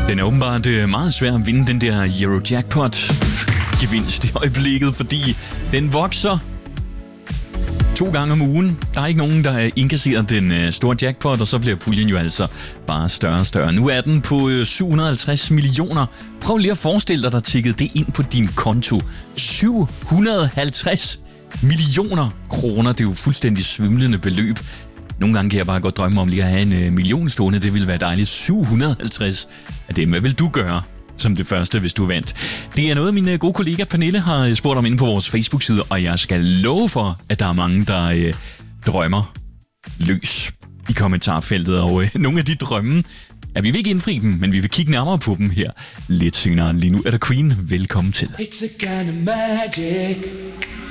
Den er åbenbart meget svær at vinde den der Eurojackpot-gevinst i øjeblikket, fordi den vokser 2 gange om ugen. Der er ikke nogen, der indkasserer den store jackpot, og så bliver puljen jo altså bare større og større. Nu er den på 750 millioner. Prøv lige at forestille dig, der tikkede det ind på din konto. 750 millioner kroner. Det er jo fuldstændig svimlende beløb. Nogle gange kan jeg bare godt drømme om lige at have 1 million stående. Det ville være dejligt. 750 af dem. Hvad vil du gøre som det første, hvis du vandt? Det er noget, min gode kollega Pernille har spurgt om inde på vores Facebook-side, og jeg skal love for, at der er mange, der drømmer løs i kommentarfeltet. Og nogle af de drømme, vi vil ikke indfri dem, men vi vil kigge nærmere på dem her lidt senere. Lige nu er der Queen. Velkommen til. It's a kind of magic.